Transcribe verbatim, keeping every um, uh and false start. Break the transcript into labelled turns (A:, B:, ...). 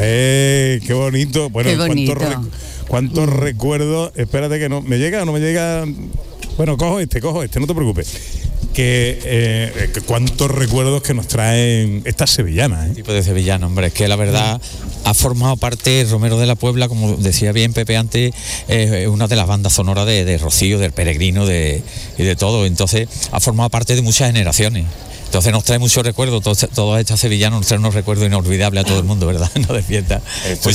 A: Hombre, qué bonito. Bueno,
B: Qué bonito.
A: cuántos re- cuántos mm. recuerdos. Espérate que no. ¿Me llega o no me llega? Bueno, cojo este, cojo este, no te preocupes. Que, eh, que cuántos recuerdos que nos traen estas sevillanas, ¿eh?
C: Tipo de sevillano, hombre, es que la verdad ha formado parte Romero de la Puebla, como decía bien Pepe antes, es eh, una de las bandas sonoras de, de Rocío, del Peregrino de, y de todo, entonces ha formado parte de muchas generaciones. Entonces nos trae muchos recuerdos, todos, todos estos sevillanos nos traen unos recuerdos inolvidables a todo el mundo, ¿verdad? No de fiesta.
A: Esto
C: Pues